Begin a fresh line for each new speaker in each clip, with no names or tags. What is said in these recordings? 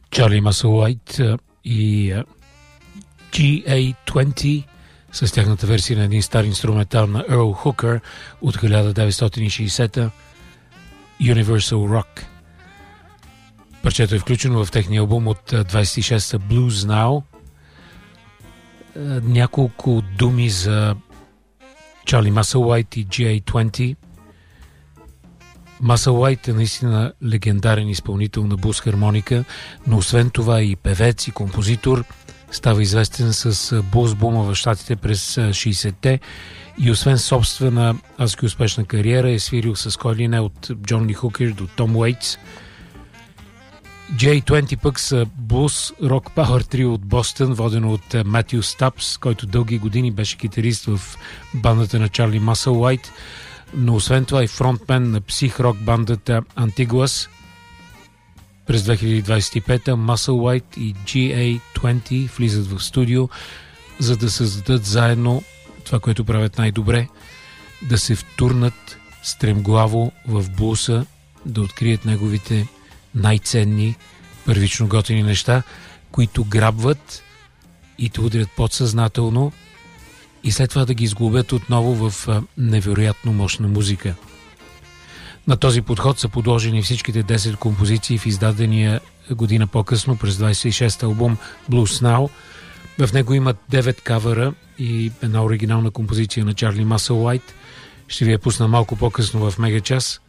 Чарли Масълуайт и GA20 с тяхната версия на един стар инструментал на Ерл Хукър от 1960-та, Universal Rock. Парчето е включено в техния албум от 26-та Blues Now. Няколко думи за Чарли Масълуайт и GA20. Масълуайт е наистина легендарен изпълнител на блуз хармоника, но освен това и певец и композитор. Става известен с блуз бума в щатите през 60-те и освен собствена адски успешна кариера е свирил с кой ли не от Джон Ли Хукър до Том Уейтс. J20 пък са блуз рок пауър трио от Бостън, водено от Матю Стапс, който дълги години беше китарист в бандата на Чарли Масълуайт, но освен това и фронтмен на псих-рок бандата Антигуас. През 2025-та Масълуайт и GA20 влизат в студио, за да създадат заедно това, което правят най-добре, да се втурнат стремглаво в блуса, да открият неговите най-ценни, първично готини неща, които грабват и те удрят подсъзнателно и след това да ги изглобят отново в невероятно мощна музика. На този подход са подложени всичките 10 композиции в издадения година по-късно през 26-та албум Blues Now. В него имат 9 кавъра и една оригинална композиция на Чарли Масълуайт. Ще ви я пусна малко по-късно в Мегачас.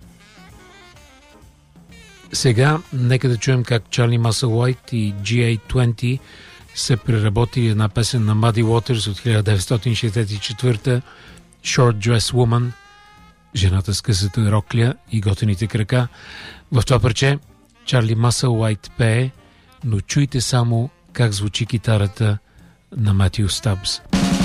Сега нека да чуем как Чарли Масълуайт и GA20 са преработили една песен на Muddy Waters от 1964-та Short Dress Woman, жената с късата рокля и готените крака. В това парче Чарли Масълуайт пее, но чуйте само как звучи китарата на Матю Стабс.